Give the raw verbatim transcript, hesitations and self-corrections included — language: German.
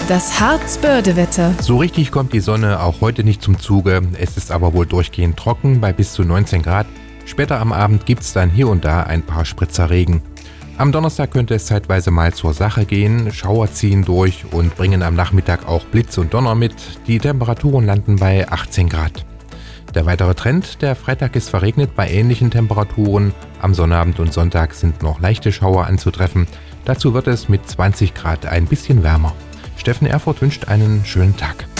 Das Harzbörde-Wetter. So richtig kommt die Sonne auch heute nicht zum Zuge. Es ist aber wohl durchgehend trocken bei bis zu neunzehn Grad. Später am Abend gibt es dann hier und da ein paar Spritzer Regen. Am Donnerstag könnte es zeitweise mal zur Sache gehen. Schauer ziehen durch und bringen am Nachmittag auch Blitz und Donner mit. Die Temperaturen landen bei achtzehn Grad. Der weitere Trend, der Freitag ist verregnet bei ähnlichen Temperaturen. Am Sonnabend und Sonntag sind noch leichte Schauer anzutreffen. Dazu wird es mit zwanzig Grad ein bisschen wärmer. Steffen Erfurt wünscht einen schönen Tag.